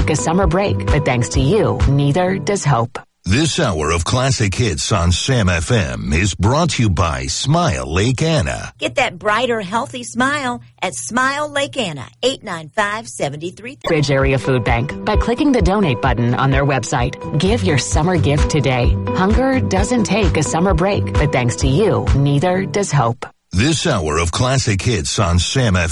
take a summer break, but thanks to you, neither does hope. This hour of classic hits on Sam FM is brought to you by Smile Lake Anna. Get that brighter, healthy smile at Smile Lake Anna, 895-73. Bridge Area Food Bank by clicking the donate button on their website. Give your summer gift today. Hunger doesn't take a summer break, but thanks to you, neither does hope. This hour of classic hits on Sam FM.